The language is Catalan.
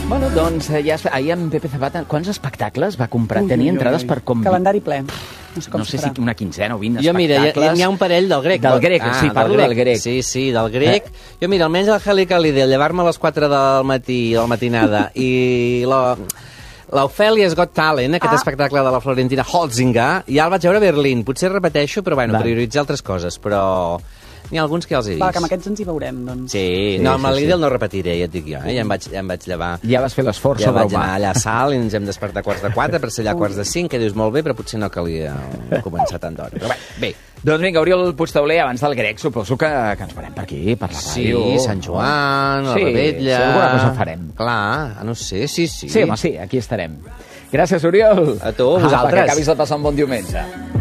Bueno, doncs ja ahir en Pepe Zapata quants espectacles va comprar? Tenia entrades per com... Calendari ple. No sé si una quinzena o 20 jo, mira, espectacles. hi ha un parell del grec. Del grec, sí, parlo del grec. Sí, del grec. Jo, mira, almenys el Helicali de llevar-me a les 4 del matí, de la matinada, i l'Ofelia's Got Talent, aquest espectacle de la Florentina Holzinger, ja el vaig veure a Berlín. Potser repeteixo, però bueno, prioritzar altres coses, però... N'hi ha alguns que ja els he vist. Va, que amb aquests ens hi veurem, doncs. Sí, no, amb el Lidl no repetiré, ja et dic jo, ja em vaig llevar. Ja vas fer l'esforç ja sobre vaig anar allà a Salt i ens hem despertat a 4:45 per ser allà a 4:45, que dius molt bé, però potser no calia començar tant d'hora. Però bé. Doncs vinga, Oriol Puigtauler, abans del grec, suposo que ens veurem per aquí, per la ràdio. Sí, Sant Joan, la Rebetlla... Sí, alguna cosa farem. Clar, no sé, sí. Sí, home, sí, aquí estarem. Gràcies, Oriol. A tu, vosaltres. Perquè acabis de passar un bon diumenge.